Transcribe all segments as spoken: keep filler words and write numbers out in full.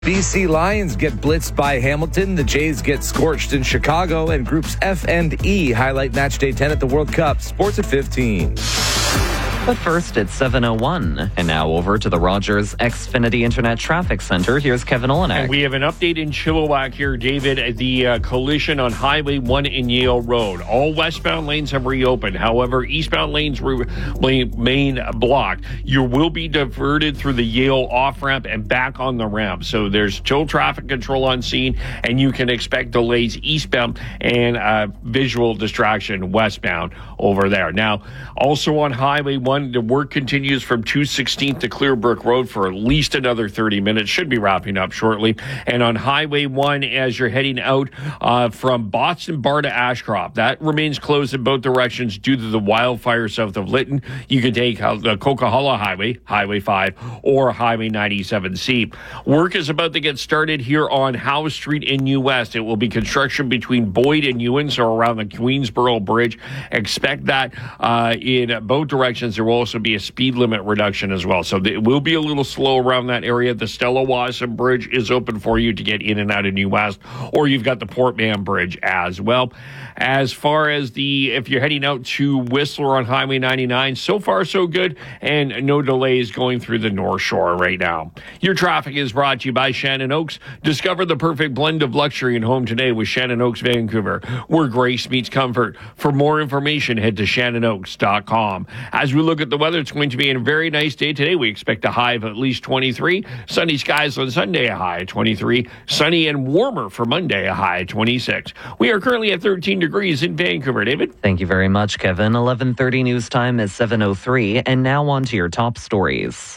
B C Lions get blitzed by Hamilton. The Jays get scorched in Chicago. And groups F and E highlight match day ten at the World Cup. Sports at fifteen. But first, it's seven oh one. And now over to the Rogers Xfinity Internet Traffic Center. Here's Kevin Olenek. And we have an update in Chilliwack here, David. The uh, collision on Highway one in Yale Road. All westbound lanes have reopened. However, eastbound lanes remain blocked. You will be diverted through the Yale off-ramp and back on the ramp. So there's still traffic control on scene, and you can expect delays eastbound and uh, visual distraction westbound over there. Now, also on Highway one, the work continues from two sixteenth to Clearbrook Road for at least another thirty minutes. Should be wrapping up shortly. And on Highway one, as you're heading out uh, from Boston Bar to Ashcroft, that remains closed in both directions due to the wildfire south of Lytton. You can take uh, the Coquihalla Highway, Highway five, or Highway ninety-seven C. Work is about to get started here on Howe Street in New West. It will be construction between Boyd and Ewan, so around the Queensboro Bridge. Expect that uh, in both directions. There will also be a speed limit reduction as well. So it will be a little slow around that area. The Stella Wasson Bridge is open for you to get in and out of New West, or you've got the Port Mann Bridge as well. As far as the, if you're heading out to Whistler on Highway ninety-nine, so far so good, and no delays going through the North Shore right now. Your traffic is brought to you by Shannon Oaks. Discover the perfect blend of luxury and home today with Shannon Oaks Vancouver, where grace meets comfort. For more information, head to shannon oaks dot com. As we look at the weather, it's going to be a very nice day today. We expect a high of at least twenty-three. Sunny skies on Sunday, a high of twenty-three. Sunny and warmer for Monday, a high of twenty-six. We are currently at thirteen degrees in Vancouver. David? Thank you very much, Kevin. eleven thirty news time is seven oh three. And now on to your top stories.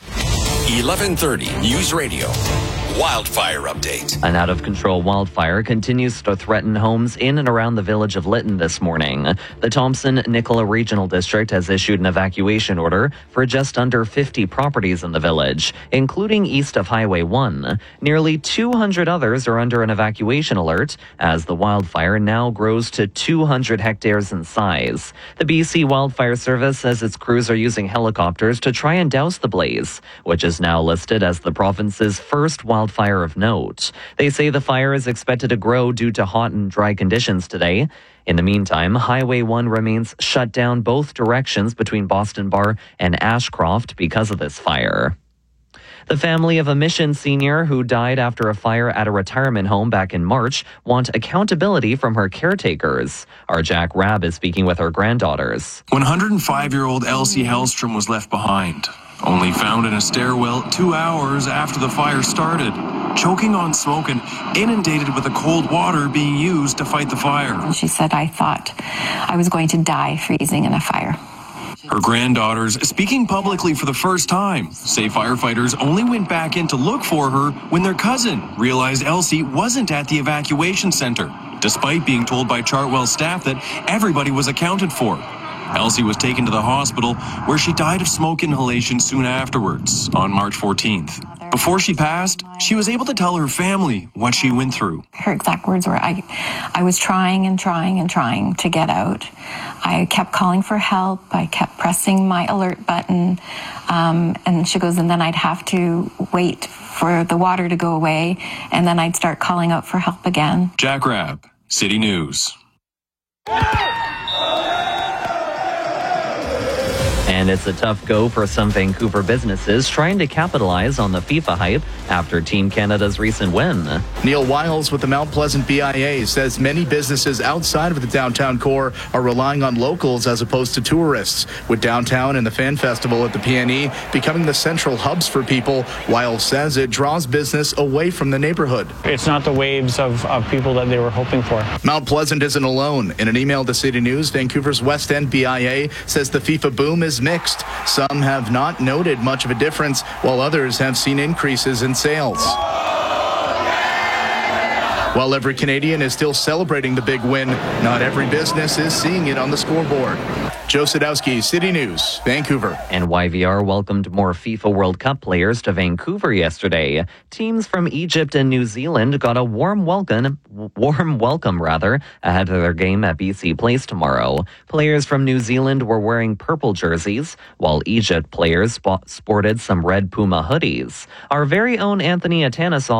eleven thirty News Radio. Wildfire update. An out-of-control wildfire continues to threaten homes in and around the village of Lytton this morning. The Thompson-Nicola Regional District has issued an evacuation order for just under fifty properties in the village, including east of Highway one. Nearly two hundred others are under an evacuation alert as the wildfire now grows to two hundred hectares in size. The B C Wildfire Service says its crews are using helicopters to try and douse the blaze, which is now listed as the province's first wildfire Wildfire of note. They say the fire is expected to grow due to hot and dry conditions today. In the meantime, Highway one remains shut down both directions between Boston Bar and Ashcroft because of this fire. The family of a Mission senior who died after a fire at a retirement home back in March want accountability from her caretakers. Our Jack Rabb is speaking with her granddaughters. one hundred five-year-old Elsie Hellstrom was left behind, only found in a stairwell two hours after the fire started, choking on smoke and inundated with the cold water being used to fight the fire. And she said, I thought I was going to die freezing in a fire. Her granddaughters, speaking publicly for the first time, say firefighters only went back in to look for her when their cousin realized Elsie wasn't at the evacuation center, despite being told by Chartwell staff that everybody was accounted for. Elsie was taken to the hospital, where she died of smoke inhalation soon afterwards, on March fourteenth. Before she passed, she was able to tell her family what she went through. Her exact words were, I, I was trying and trying and trying to get out. I kept calling for help. I kept pressing my alert button. Um, and she goes, and then I'd have to wait for the water to go away, and then I'd start calling out for help again. Jack Rabb, City News. And it's a tough go for some Vancouver businesses trying to capitalize on the FIFA hype after Team Canada's recent win. Neil Wiles with the Mount Pleasant B I A says many businesses outside of the downtown core are relying on locals as opposed to tourists. With downtown and the Fan Festival at the P N E becoming the central hubs for people, Wiles says it draws business away from the neighborhood. It's not the waves of, of people that they were hoping for. Mount Pleasant isn't alone. In an email to City News, Vancouver's West End B I A says the FIFA boom is mixed. Some have not noted much of a difference, while others have seen increases in sales. While every Canadian is still celebrating the big win, not every business is seeing it on the scoreboard. Joe Sadowski, City News, Vancouver. And Y V R welcomed more FIFA World Cup players to Vancouver yesterday. Teams from Egypt and New Zealand got a warm welcome, warm welcome rather, ahead of their game at B C Place tomorrow. Players from New Zealand were wearing purple jerseys, while Egypt players sported some red Puma hoodies. Our very own Anthony Atanasoff